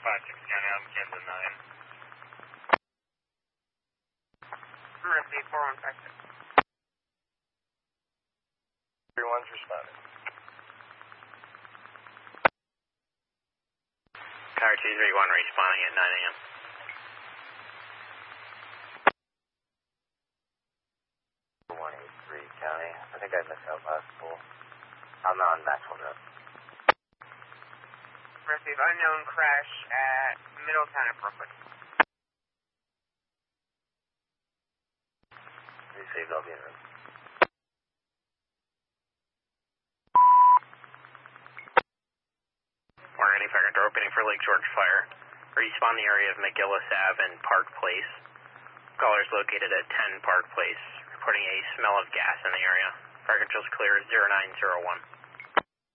County, I'm Kansas 9. Mercy, 4156. Everyone's responding. Tower 231 responding at 9 a.m. 183 County. I think I missed out last pool. I'm on Maxwell Road. Receive unknown crash at Middletown at Brooklyn. Received, I'll be in room. We're ready for opening for Lake George Fire. Respawn the area of McGillis Ave and Park Place. Caller is located at 10 Park Place, reporting a smell of gas in the area. Fire control is clear 0901.